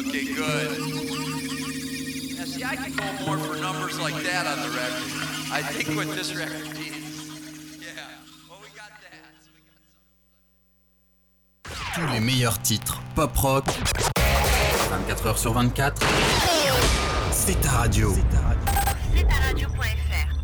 Okay, good. Now, see, I could go more for numbers like that on the record. I think what this record needs. Yeah. Well, we got that. Tous les meilleurs titres pop-rock, 24 heures sur 24, c'est ta radio. C'est ta radio.fr.